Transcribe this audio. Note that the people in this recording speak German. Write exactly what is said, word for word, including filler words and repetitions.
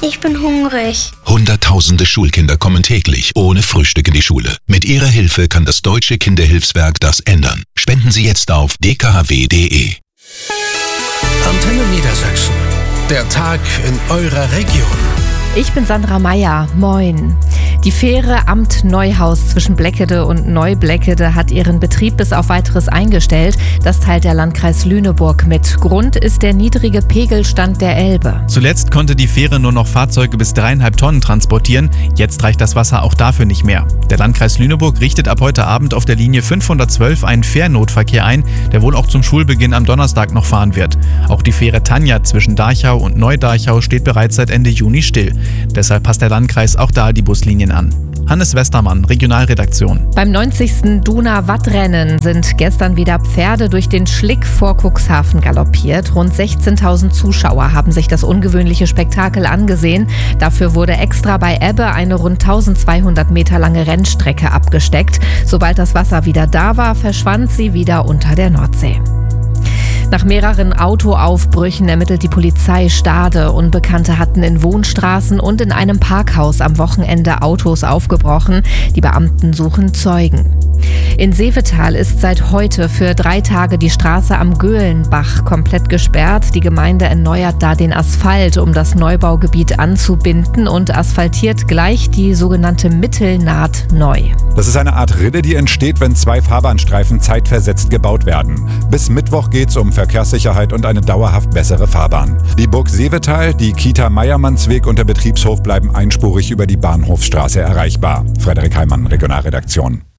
Ich bin hungrig. Hunderttausende Schulkinder kommen täglich ohne Frühstück in die Schule. Mit Ihrer Hilfe kann das Deutsche Kinderhilfswerk das ändern. Spenden Sie jetzt auf d k h w punkt d e. Antenne Niedersachsen. Der Tag in eurer Region. Ich bin Sandra Meyer. Moin. Die Fähre Amt Neuhaus zwischen Bleckede und Neubleckede hat ihren Betrieb bis auf Weiteres eingestellt. Das teilt der Landkreis Lüneburg mit. Grund ist der niedrige Pegelstand der Elbe. Zuletzt konnte die Fähre nur noch Fahrzeuge bis dreieinhalb Tonnen transportieren. Jetzt reicht das Wasser auch dafür nicht mehr. Der Landkreis Lüneburg richtet ab heute Abend auf der Linie fünfhundertzwölf einen Fährnotverkehr ein, der wohl auch zum Schulbeginn am Donnerstag noch fahren wird. Auch die Fähre Tanja zwischen Dachau und Neu-Dachau steht bereits seit Ende Juni still. Deshalb passt der Landkreis auch da die Buslinien an. Hannes Westermann, Regionalredaktion. Beim neunzigsten Duna-Wattrennen sind gestern wieder Pferde durch den Schlick vor Cuxhaven galoppiert. Rund sechzehntausend Zuschauer haben sich das ungewöhnliche Spektakel angesehen. Dafür wurde extra bei Ebbe eine rund eintausendzweihundert Meter lange Rennstrecke abgesteckt. Sobald das Wasser wieder da war, verschwand sie wieder unter der Nordsee. Nach mehreren Autoaufbrüchen ermittelt die Polizei Stade. Unbekannte hatten in Wohnstraßen und in einem Parkhaus am Wochenende Autos aufgebrochen. Die Beamten suchen Zeugen. In Seevetal ist seit heute für drei Tage die Straße am Göhlenbach komplett gesperrt. Die Gemeinde erneuert da den Asphalt, um das Neubaugebiet anzubinden, und asphaltiert gleich die sogenannte Mittelnaht neu. Das ist eine Art Rinne, die entsteht, wenn zwei Fahrbahnstreifen zeitversetzt gebaut werden. Bis Mittwoch geht's um Verkehrssicherheit und eine dauerhaft bessere Fahrbahn. Die Burg Seevetal, die Kita Meiermannsweg und der Betriebshof bleiben einspurig über die Bahnhofsstraße erreichbar. Frederik Heimann, Regionalredaktion.